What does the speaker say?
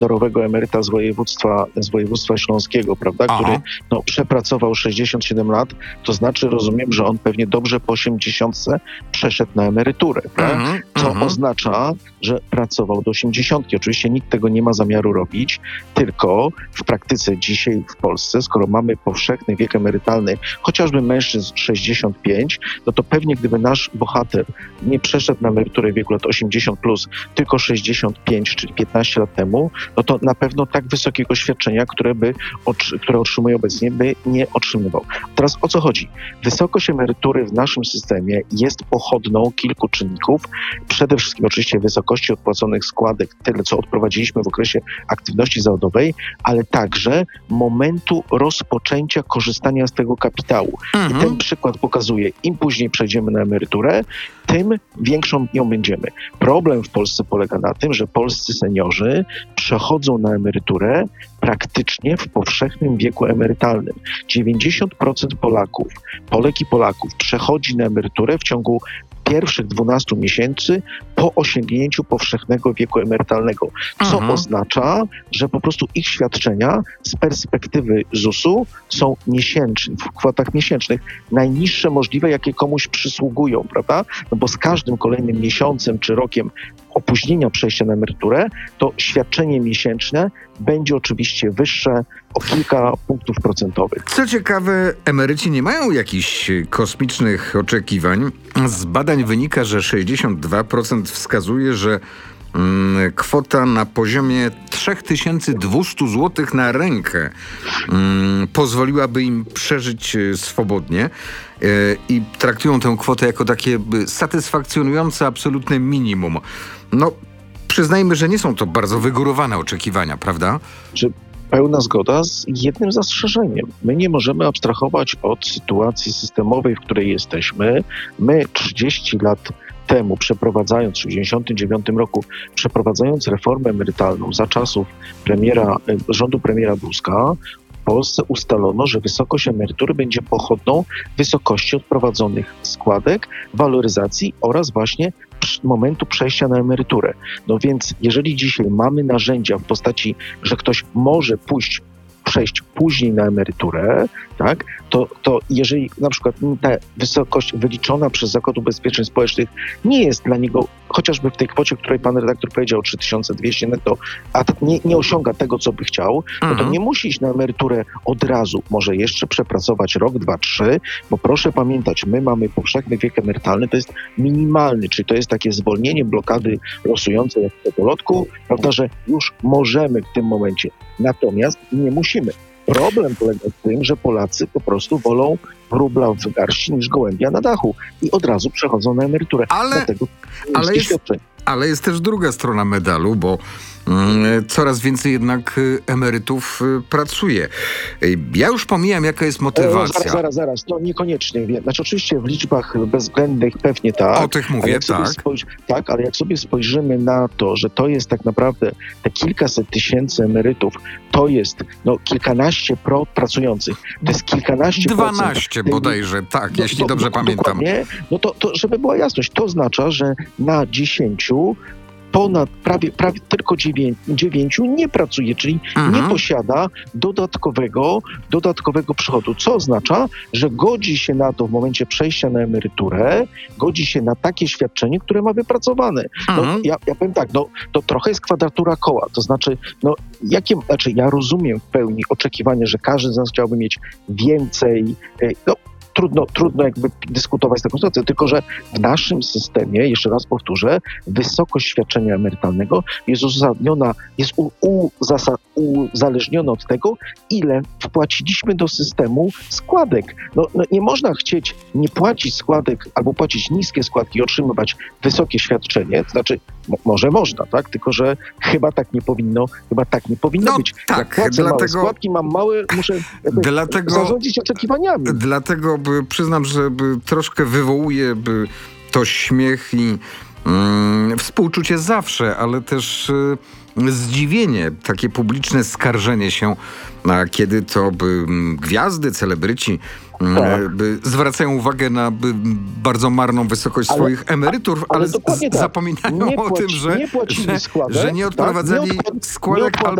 honorowego emeryta z województwa śląskiego, prawda, który przepracował 67 lat, to znaczy, rozumiem, że on pewnie dobrze po 80 przeszedł na emeryturę, co oznacza, że pracował do 80. Oczywiście nikt tego nie ma zamiaru robić, tylko w praktyce dzisiaj w Polsce, skoro mamy powszechny wiek emerytalny, chociażby mężczyzn 65, no to pewnie gdyby nasz bohater nie przeszedł na emeryturę w wieku lat 80+, tylko 65, czyli 15 lat temu, no to na pewno tak wysokiego świadczenia, które otrzymuje obecnie, by nie otrzymywał. Teraz o co chodzi? Wysokość emerytury w naszym systemie jest pochodną kilku czynników. Przede wszystkim oczywiście wysokości odpłaconych składek, tyle co odprowadziliśmy w okresie aktywności zawodowej, ale także momentu rozpoczęcia korzystania z tego kapitału. I ten przykład pokazuje, im później przejdziemy na emeryturę, tym większą ją będziemy. Problem w Polsce polega na tym, że polscy seniorzy przechodzą na emeryturę praktycznie w powszechnym wieku emerytalnym. 90% Polek i Polaków przechodzi na emeryturę w ciągu pierwszych 12 miesięcy po osiągnięciu powszechnego wieku emerytalnego. Co oznacza, że po prostu ich świadczenia z perspektywy ZUS-u są w kwotach miesięcznych najniższe możliwe, jakie komuś przysługują, prawda? No bo z każdym kolejnym miesiącem czy rokiem opóźnienia przejścia na emeryturę, to świadczenie miesięczne będzie oczywiście wyższe o kilka punktów procentowych. Co ciekawe, emeryci nie mają jakichś kosmicznych oczekiwań. Z badań wynika, że 62% wskazuje, że kwota na poziomie 3200 zł na rękę pozwoliłaby im przeżyć swobodnie i traktują tę kwotę jako takie satysfakcjonujące absolutne minimum. No, przyznajmy, że nie są to bardzo wygórowane oczekiwania, prawda? Pełna zgoda z jednym zastrzeżeniem. My nie możemy abstrahować od sytuacji systemowej, w której jesteśmy. My 30 lat temu, w 1999 roku, przeprowadzając reformę emerytalną za czasów rządu premiera Buzka, w Polsce ustalono, że wysokość emerytury będzie pochodną wysokości odprowadzonych składek, waloryzacji oraz właśnie momentu przejścia na emeryturę. No więc jeżeli dzisiaj mamy narzędzia w postaci, że ktoś może przejść później na emeryturę, tak, to jeżeli na przykład ta wysokość wyliczona przez Zakład Ubezpieczeń Społecznych nie jest dla niego, chociażby w tej kwocie, której pan redaktor powiedział, 3200 netto, a nie osiąga tego, co by chciał, no to nie musi iść na emeryturę od razu. Może jeszcze przepracować rok, 2, 3, bo proszę pamiętać, my mamy powszechny wiek emerytalny, to jest minimalny, czyli to jest takie zwolnienie blokady losujące jak w podolotku, prawda, że już możemy w tym momencie. Natomiast nie musimy. Problem polega w tym, że Polacy po prostu wolą wróbla w garści niż gołębia na dachu i od razu przechodzą na emeryturę. Ale jest też druga strona medalu, bo coraz więcej jednak emerytów pracuje. Ja już pomijam, jaka jest motywacja. Zaraz. No niekoniecznie. Znaczy oczywiście w liczbach bezwzględnych pewnie tak. O tych mówię, tak. Ale jak sobie spojrzymy na to, że to jest tak naprawdę te kilkaset tysięcy emerytów, to jest kilkanaście pracujących, to jest kilkanaście 12 bodajże, tak, jeśli dobrze pamiętam. Dokładnie. No to żeby była jasność, to oznacza, że na 10 ponad prawie tylko 9 nie pracuje, czyli nie posiada dodatkowego przychodu, co oznacza, że godzi się na to w momencie przejścia na emeryturę, godzi się na takie świadczenie, które ma wypracowane. Ja powiem tak, to trochę jest kwadratura koła, to znaczy, ja rozumiem w pełni oczekiwanie, że każdy z nas chciałby mieć więcej, Trudno jakby dyskutować z taką sytuacją, tylko że w naszym systemie, jeszcze raz powtórzę, wysokość świadczenia emerytalnego jest uzależniona od tego, ile wpłaciliśmy do systemu składek. Nie można chcieć nie płacić składek albo płacić niskie składki i otrzymywać wysokie świadczenie, to znaczy może można, tak? Tylko że chyba tak nie powinno być. Tak, jak płacę małe składki, mam małe, muszę zarządzić oczekiwaniami. Dlatego przyznam, że troszkę wywołuje to śmiech i współczucie zawsze, ale też zdziwienie, takie publiczne skarżenie się, kiedy to gwiazdy, celebryci zwracają uwagę na bardzo marną wysokość swoich emerytur, ale zapominają o tym, że nie odprowadzali składek